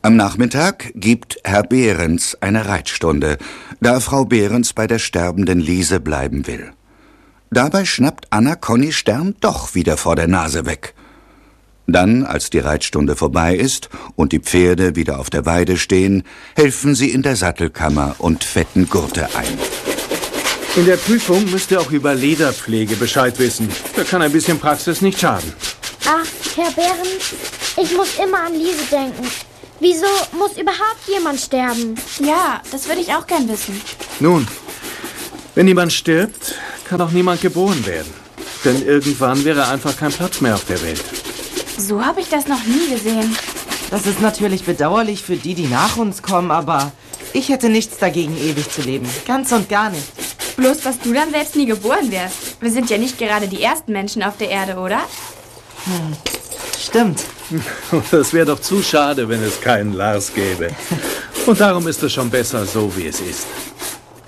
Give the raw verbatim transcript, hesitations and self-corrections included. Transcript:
Am Nachmittag gibt Herr Behrens eine Reitstunde, da Frau Behrens bei der sterbenden Lise bleiben will. Dabei schnappt Anna Conny Stern doch wieder vor der Nase weg. Dann, als die Reitstunde vorbei ist und die Pferde wieder auf der Weide stehen, helfen sie in der Sattelkammer und fetten Gurte ein. In der Prüfung müsst ihr auch über Lederpflege Bescheid wissen. Da kann ein bisschen Praxis nicht schaden. Ach, Herr Behrens, ich muss immer an Lise denken. Wieso muss überhaupt jemand sterben? Ja, das würde ich auch gern wissen. Nun, wenn jemand stirbt, kann auch niemand geboren werden. Denn irgendwann wäre einfach kein Platz mehr auf der Welt. So habe ich das noch nie gesehen. Das ist natürlich bedauerlich für die, die nach uns kommen, aber ich hätte nichts dagegen, ewig zu leben. Ganz und gar nicht. Bloß, dass du dann selbst nie geboren wärst. Wir sind ja nicht gerade die ersten Menschen auf der Erde, oder? Hm, stimmt. Das wäre doch zu schade, wenn es keinen Lars gäbe. Und darum ist es schon besser, so wie es ist.